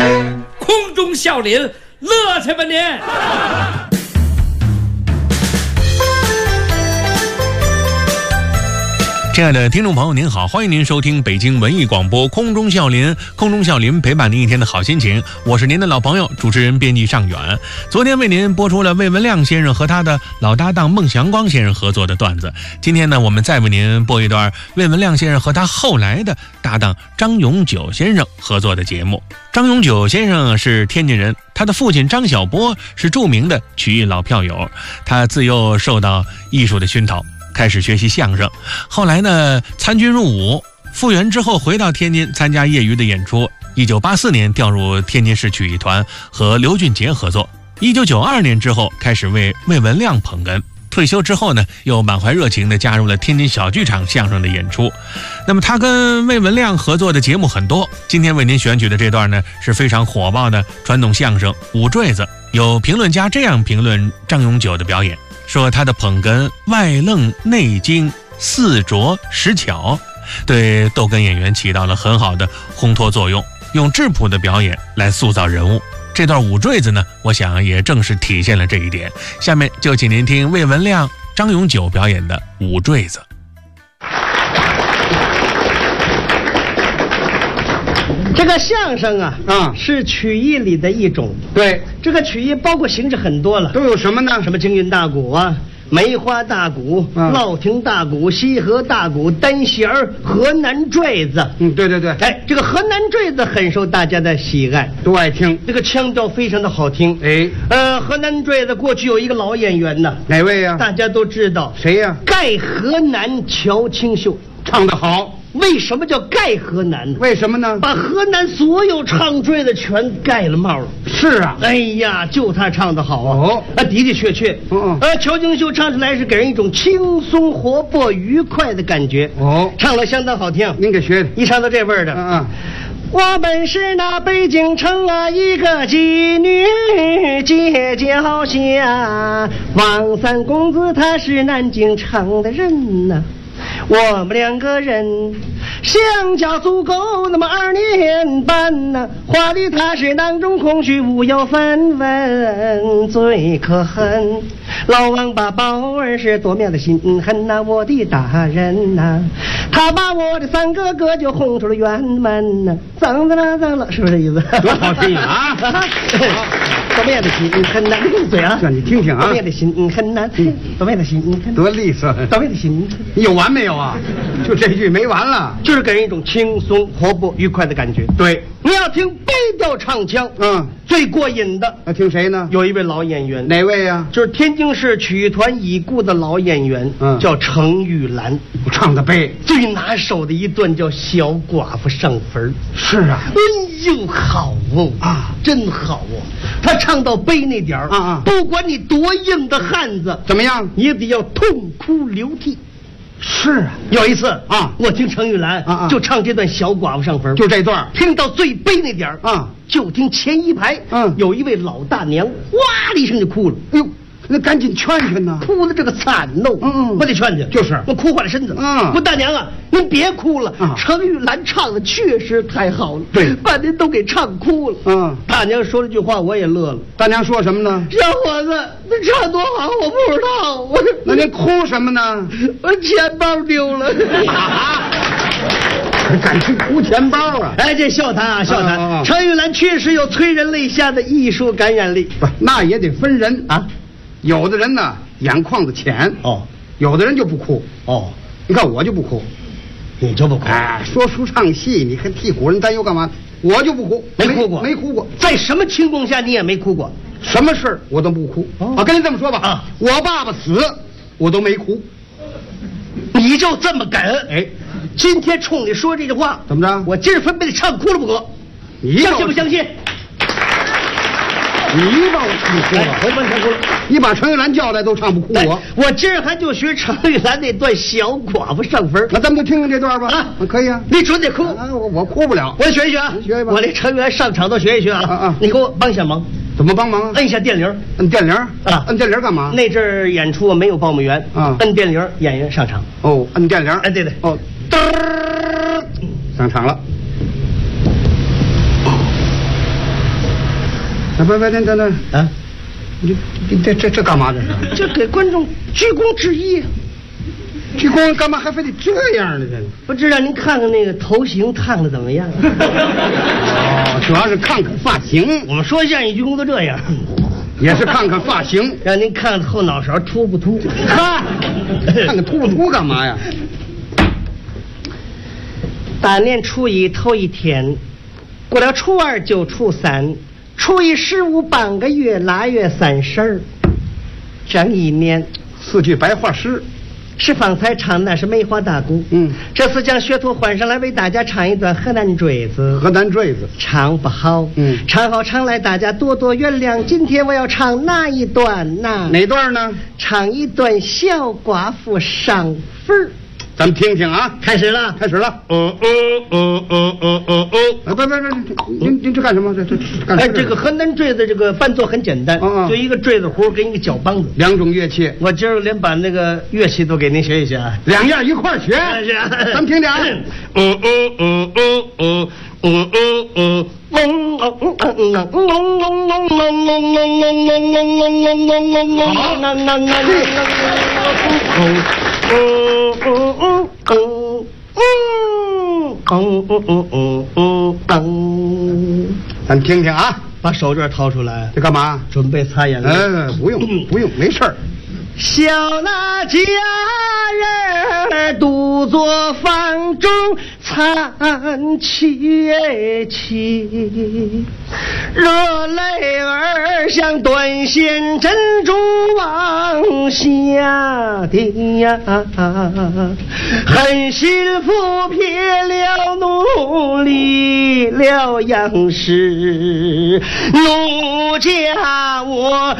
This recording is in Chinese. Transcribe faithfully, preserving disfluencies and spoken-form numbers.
空中笑林，乐去吧您！ 亲爱的听众朋友您好，欢迎您收听北京文艺广播空中笑林，空中笑林陪伴您一天的好心情，我是您的老朋友主持人编辑尚远。昨天为您播出了魏文亮先生和他的老搭档孟祥光先生合作的段子，今天呢我们再为您播一段魏文亮先生和他后来的搭档张永久先生合作的节目。张永久先生是天津人，他的父亲张小波是著名的曲艺老票友，他自幼受到艺术的熏陶，开始学习相声，后来呢参军入伍，复员之后回到天津参加业余的演出。一九八四年调入天津市曲艺团，和刘俊杰合作。一九九二年之后开始为魏文亮捧哏，退休之后呢又满怀热情地加入了天津小剧场相声的演出。那么他跟魏文亮合作的节目很多，今天为您选取的这段呢是非常火爆的传统相声《五坠子》。有评论家这样评论张永久的表演，说他的捧哏外愣内精，四拙十巧，对逗哏演员起到了很好的烘托作用，用质朴的表演来塑造人物。这段五坠子呢，我想也正是体现了这一点。下面就请您听魏文亮、张永久表演的五坠子。 这个相声啊，啊，是曲艺里的一种。对，这个曲艺包括形式很多了，都有什么呢？什么京韵大鼓啊，梅花大鼓、嗯、烙亭大鼓、西河大鼓、单弦儿、河南坠子。嗯，对对对。哎，这个河南坠子很受大家的喜爱，都爱听。这个腔调非常的好听。哎，呃，河南坠子过去有一个老演员呢，哪位呀、啊？大家都知道，谁呀、啊？盖河南乔清秀，唱得好。为什么叫盖河南呢？为什么呢？把河南所有唱坠的全盖了帽了。是啊，哎呀，就他唱得好啊！哦，啊，的的确确，嗯，呃，乔清秀唱出来是给人一种轻松、活泼、愉快的感觉。哦，唱了相当好听。您给学的，一唱到这味儿的，嗯嗯。我本是那北京城啊一个妓女，姐姐好像王三公子，他是南京城的人呐、啊。我们两个人相交足够那么二年半呢、啊，话里他是囊中空虚无有分文，最可恨老王八宝儿是多么样的心狠呐、啊，我的大人呐、啊，他把我的三哥哥就轰出了院门呐、啊，脏了脏了，是不是这意思？多好听啊！多么样的心很难，你闭嘴啊！让你听听啊！多么样的心很难，多么样的心很多利索，多么样的心，你有完没有啊？就这句没完了，就是给人一种轻松、活泼、愉快的感觉。对，你要听北调唱腔，嗯，最过瘾的。要听谁呢？有一位老演员，哪位呀、啊？就是天津市曲艺团已故的老演员，嗯，叫程玉兰，唱的背最拿手的一段叫《小寡妇上坟》。是啊，哎呦，好哦啊，真好哦！他唱到背那点儿啊啊，不管你多硬的汉子，怎么样，你也得要痛哭流涕。是啊，有一次啊，我听程玉兰啊啊就唱这段《小寡妇上坟》，就这段，听到最悲那点儿啊，就听前一排嗯有一位老大娘哇的一声就哭了，哎呦。那赶紧劝劝呐！哭的这个惨喽，嗯嗯，我得劝劝，就是我哭坏了身子。嗯，我大娘啊，您别哭了。啊，程玉兰唱的确实太好了，对，把您都给唱哭了。嗯，大娘说了句话，我也乐了。大娘说什么呢？小伙子，你唱多好，我不知道。我那您哭什么呢？我钱包丢了。敢去哭钱包啊！哎，这笑谈啊，笑谈。啊啊啊、程玉兰确实有催人泪下的艺术感染力。不，那也得分人啊。有的人呢眼眶子浅哦，有的人就不哭哦。你看我就不哭，你就不哭。哎，说书唱戏，你还替古人担忧干嘛？我就不哭，没哭过，没哭过。在什么情况下你也没哭过？什么事儿我都不哭。哦、我跟你这么说吧啊，我爸爸死，我都没哭。你就这么敢？哎，今天冲你说这句话，怎么着？我今儿非得唱哭了不可。你相信不相信？你把我唱哭了，我把唱哭了。你把程玉兰叫来都唱不哭我。我今儿还就学程玉兰那段《小寡妇上坟》，那咱们就听听这段吧。啊，可以啊。你准得哭啊！我我哭不了，我学一学啊，学一吧。我这程玉兰上场都学一学啊。啊啊！你给我帮一下忙。怎么帮忙啊？摁一下电铃。摁电铃啊？摁电铃干嘛？那阵儿演出没有报幕员啊，摁电铃，演员上场。哦，摁电铃。哎，对对。哦，嘚儿，上场了。 不不，等等等啊！你你这这这干嘛这是？ 这给观众鞠躬致意。 鞠躬干嘛还非得这样呢？这不知道您看看那个头型烫的怎么样？ 哦，主要是看看发型。 我们说相声鞠躬都这样， 也是看看发型， 让您看看后脑勺秃不秃？ 看，看看秃不秃干嘛呀？ 大年初一头一天，过了初二就初三，初一十五半个月，腊月三十儿，整一年。 四句白话诗。 是方才唱那是梅花大鼓， 嗯， 这次将学徒换上来为大家唱一段河南坠子。 河南坠子唱不好， 嗯， 唱好唱来大家多多原谅。今天我要唱哪一段呢？ 哪段呢？ 唱一段小寡妇上坟。 咱们听听啊， 开始了， 开始了。哦哦哦哦哦哦哦！不不不，您您这干什么？这这干什么？ 哎，这个河南坠子这个伴奏很简单， 嗯嗯， 就一个坠子胡跟一个脚梆子， 两种乐器。 我今儿连把那个乐器都给您学一学啊， 两样一块学。 是啊， 咱们听听啊。哦哦哦哦哦哦哦哦。 嗡嗡嗡嗡嗡嗡嗡嗡嗡嗡嗡嗡嗡嗡嗡嗡嗡嗡嗯嗯嗯嗯嗯嗯嗯嗯嗯， 咱听听啊， 把手绢掏出来， 这干嘛？ 准备擦眼泪。 嗯，不用不用，没事儿。 小那家人独坐房中叹气气，热泪儿像断线珍珠往下滴呀，恨心腹撇了努力了样式，奴家我